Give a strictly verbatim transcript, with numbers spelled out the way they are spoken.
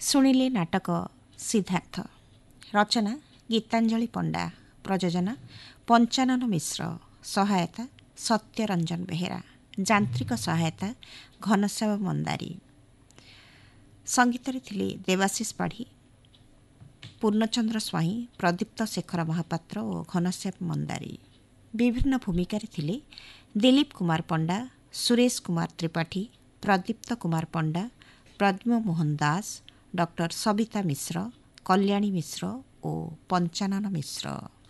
ଶୁଣିଲେ ନାଟକ ସିଦ୍ଧାର୍ଥ। ରଚନା ଗୀତାଞ୍ଜଳି ପଣ୍ଡା। ପ୍ରଯୋଜନା ପଞ୍ଚାନନ ମିଶ୍ର। ସହାୟତା ସତ୍ୟରଞ୍ଜନ ବେହେରା। ଯାନ୍ତ୍ରିକ ସହାୟତା ଘନଶ୍ୟାମ ମନ୍ଦାରୀ। ସଙ୍ଗୀତରେ ଥିଲେ ଦେବାଶିଷ ପାଢ଼ୀ, ପୂର୍ଣ୍ଣଚନ୍ଦ୍ର ସ୍ୱାଇଁ, ପ୍ରଦୀପ୍ତ ଶେଖର ମହାପାତ୍ର ଓ ଘନଶ୍ୟାମ ମନ୍ଦାରୀ। ବିଭିନ୍ନ ଭୂମିକାରେ ଥିଲେ ଦିଲ୍ଲୀପ କୁମାର ପଣ୍ଡା, ସୁରେଶ କୁମାର ତ୍ରିପାଠୀ, ପ୍ରଦୀପ୍ତ କୁମାର ପଣ୍ଡା, ପ୍ରଦ୍ୟୁମ୍ନ ଦାସ, ଡକ୍ଟର ସବିତା ମିଶ୍ର, କଲ୍ୟାଣୀ ମିଶ୍ର ଓ ପଞ୍ଚାନନ ମିଶ୍ର।